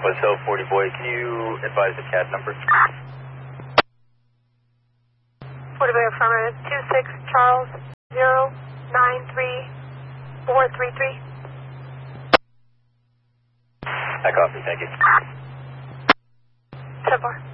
West Hill 40 boy, can you advise the CAD number? 40 boy affirmative, 26 Charles 093433. I copy, thank you. 10-4.